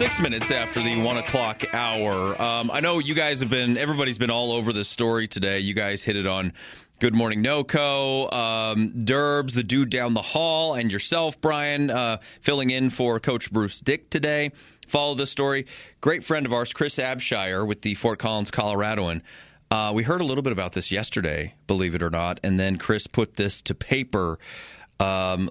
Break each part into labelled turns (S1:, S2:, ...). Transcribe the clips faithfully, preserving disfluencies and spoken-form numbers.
S1: Six minutes after the one o'clock hour. Um, I know you guys have been, everybody's been all over this story today. You guys hit it on Good Morning NoCo, um, Derbs, the dude down the hall, and yourself, Brian, uh, filling in for Coach Bruce Dick today. Follow this story. Great friend of ours, Chris Abshire with the Fort Collins Coloradoan. Uh, we heard a little bit about this yesterday, believe it or not, and then Chris put this to paper um,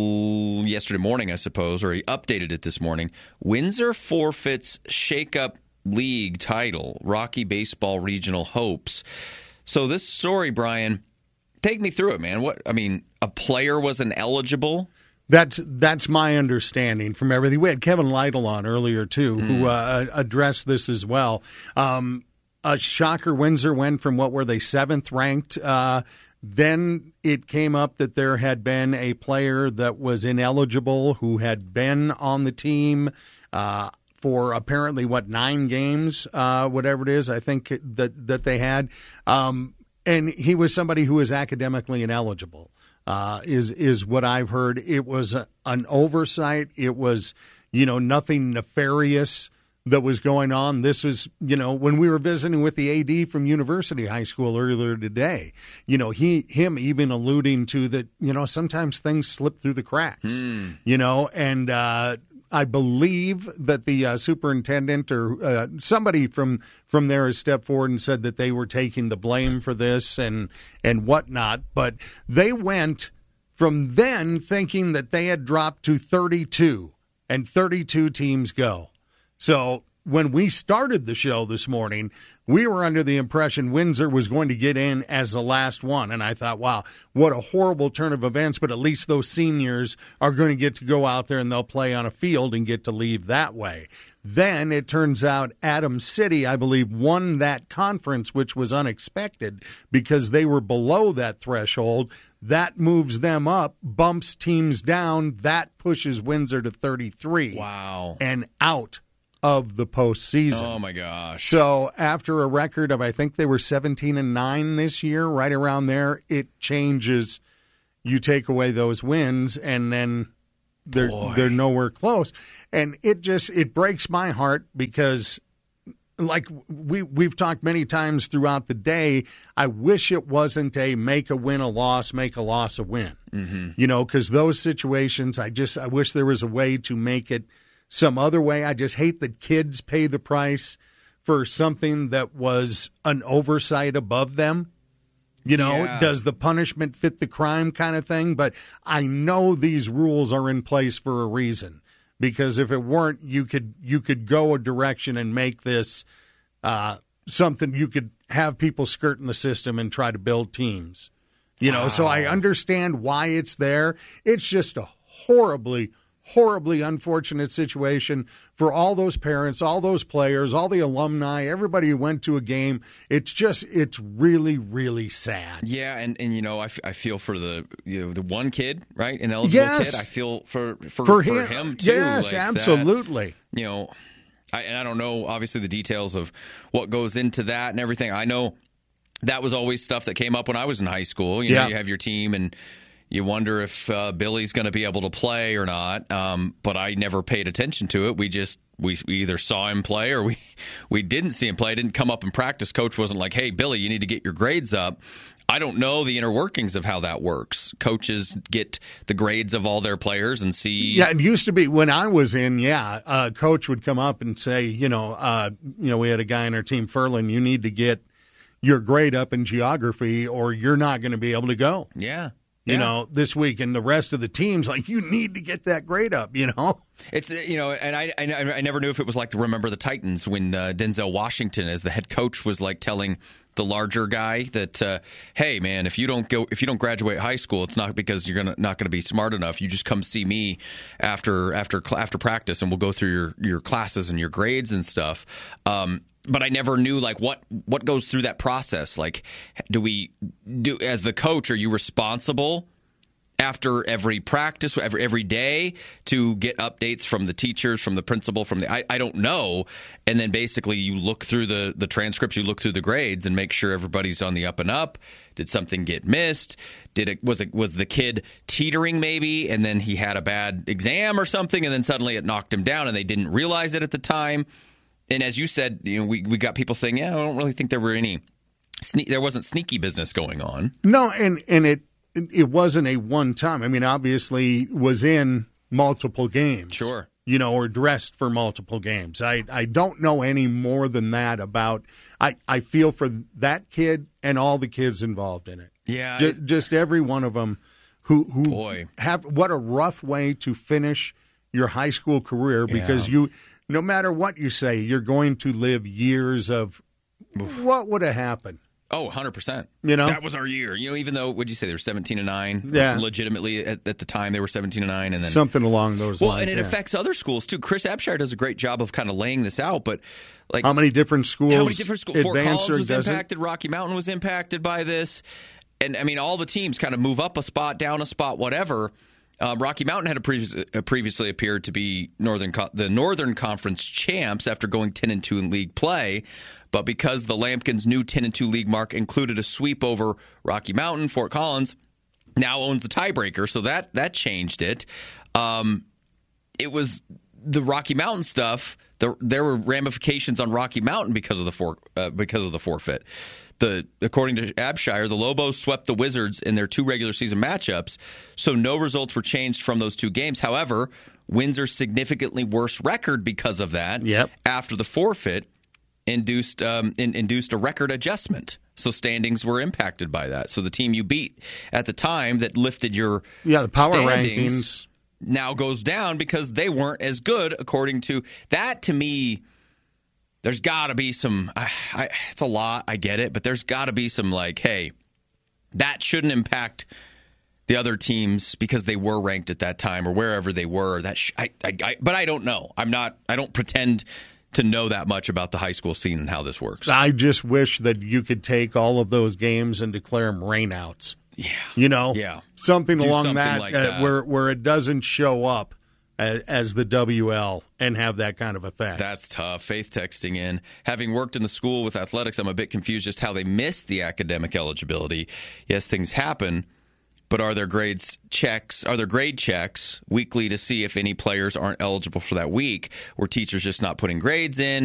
S1: l- yesterday morning, I suppose, or he updated it this morning. Windsor forfeits Shake-Up League title, Rocky Baseball Regional hopes. So this story, Brian, take me through it, man. What I mean, a player was ineligible?
S2: That's that's my understanding from everything. We had Kevin Lytle on earlier, too, mm. who uh, addressed this as well. Um, a shocker, Windsor went from, what were they, seventh ranked? Uh, then it came up that there had been a player that was ineligible who had been on the team uh, for apparently, what, nine games, uh, whatever it is, I think that, that they had. Um, and he was somebody who was academically ineligible. Uh, is is what I've heard. It was a, an oversight. It was, you know, nothing nefarious that was going on. This was, you know, when we were visiting with the A D from University High School earlier today, you know, he him even alluding to that, you know, sometimes things slip through the cracks, mm. you know, and uh, I believe that the uh, superintendent or uh, somebody from from there has stepped forward and said that they were taking the blame for this and and whatnot. But they went from then thinking that they had dropped to thirty-two, and thirty-two teams go. So when we started the show this morning, we were under the impression Windsor was going to get in as the last one. And I thought, wow, what a horrible turn of events, but at least those seniors are going to get to go out there and they'll play on a field and get to leave that way. Then it turns out Adams City, I believe, won that conference, which was unexpected because they were below that threshold. That moves them up, bumps teams down. That pushes Windsor to thirty-three.
S1: Wow.
S2: And out of the postseason.
S1: Oh, my gosh.
S2: So after a record of, I think they were seventeen and nine this year, right around there, it changes. You take away those wins, and then they're
S1: Boy.
S2: they're nowhere close. And it just, it breaks my heart because, like we, we've talked many times throughout the day, I wish it wasn't a make a win a loss, make a loss a win. Mm-hmm. You know, because those situations, I just, I wish there was a way to make it some other way. I just hate that kids pay the price for something that was an oversight above them. You know,
S1: yeah.
S2: Does the punishment fit the crime kind of thing? But I know these rules are in place for a reason, because if it weren't, you could you could go a direction and make this uh, something you could have people skirting the system and try to build teams. You know, wow. So I understand why it's there. It's just a horribly horribly unfortunate situation for all those parents, all those players, all the alumni, everybody who went to a game. It's just, it's really, really sad.
S1: Yeah, and, and you know, I, f- I feel for the you know the one kid, right, an eligible
S2: yes.
S1: kid. I feel for for,
S2: for,
S1: for
S2: him.
S1: him too.
S2: Yes,
S1: like
S2: absolutely.
S1: That, you know, I, and I don't know, obviously, the details of what goes into that and everything. I know that was always stuff that came up when I was in high school. You know,
S2: yeah.
S1: you have your team and you wonder if uh, Billy's going to be able to play or not, um, but I never paid attention to it. We just we, we either saw him play or we we didn't see him play. Didn't come up in practice. Coach wasn't like, "Hey, Billy, you need to get your grades up." I don't know the inner workings of how that works. Coaches get the grades of all their players and see.
S2: Yeah, it used to be when I was in. Yeah, a coach would come up and say, you know, uh, you know, we had a guy in our team, Furlan. You need to get your grade up in geography, or you're not going to be able to go.
S1: Yeah.
S2: You
S1: yeah.
S2: know, this week, and the rest of the teams, like, you need to get that grade up, you know?
S1: It's, you know, and I I, I never knew if it was like to Remember the Titans when uh, Denzel Washington, as the head coach, was like telling the larger guy that, uh, hey, man, if you don't go, if you don't graduate high school, it's not because you're gonna not going to be smart enough. You just come see me after after after practice, and we'll go through your, your classes and your grades and stuff. Um, But I never knew, like, what, what goes through that process. Like, do we do as the coach? Are you responsible after every practice, every every day, to get updates from the teachers, from the principal, from the I, I don't know. And then basically you look through the, the transcripts, you look through the grades and make sure everybody's on the up and up. Did something get missed? Did it was it was the kid teetering maybe, and then he had a bad exam or something, and then suddenly it knocked him down and they didn't realize it at the time. And as you said, you know, we, we got people saying, yeah, I don't really think there were any sne- there wasn't sneaky business going on.
S2: No, and and it It wasn't a one time. I mean, obviously, was in multiple games.
S1: Sure.
S2: You know, or dressed for multiple games. I, I don't know any more than that about. I, I feel for that kid and all the kids involved in it.
S1: Yeah.
S2: Just, just every one of them who who
S1: Boy.
S2: have what a rough way to finish your high school career, because
S1: Yeah.
S2: you, no matter what you say, you're going to live years of Oof. What would have happened.
S1: Oh, one hundred percent.
S2: You know?
S1: That was our year. You know, even though, what'd you say, they were seventeen and nine?
S2: Yeah.
S1: Legitimately, at, at the time, they were seventeen and nine. And then,
S2: something along those
S1: well,
S2: lines.
S1: and it
S2: yeah.
S1: affects other schools, too. Chris Abshire does a great job of kind of laying this out, but like
S2: how many different schools?
S1: How many different schools? Fort
S2: advance
S1: Collins was
S2: doesn't?
S1: impacted. Rocky Mountain was impacted by this. And, I mean, all the teams kind of move up a spot, down a spot, whatever. Um, Rocky Mountain had a previous, uh, previously appeared to be Northern Co- the Northern Conference champs after going ten and two in league play. But because the Lampkins' new ten and two league mark included a sweep over Rocky Mountain, Fort Collins now owns the tiebreaker, so that that changed it. Um, it was the Rocky Mountain stuff. The, there were ramifications on Rocky Mountain because of the for, uh, because of the forfeit. The according to Abshire, the Lobos swept the Wizards in their two regular season matchups, so no results were changed from those two games. However, Windsor's significantly worse record because of that
S2: yep.
S1: after the forfeit induced um, in, induced a record adjustment. So standings were impacted by that. So the team you beat at the time that lifted your
S2: yeah the power
S1: standings
S2: rankings
S1: now goes down because they weren't as good according to that. To me, there's got to be some I, I, it's a lot, I get it, but there's got to be some like, hey, that shouldn't impact the other teams because they were ranked at that time or wherever they were. That sh- I, I, I but I don't know. I'm not I don't pretend to know that much about the high school scene and how this works.
S2: I just wish that you could take all of those games and declare them rainouts.
S1: Yeah.
S2: You know?
S1: Yeah.
S2: Something
S1: Do
S2: along
S1: something
S2: that,
S1: like
S2: uh,
S1: that.
S2: where where it doesn't show up as, as the W L and have that kind of effect.
S1: That's tough. Faith texting in. Having worked in the school with athletics, I'm a bit confused just how they missed the academic eligibility. Yes, things happen, but are there grades checks? Are there grade checks weekly to see if any players aren't eligible for that week? Were teachers just not putting grades in?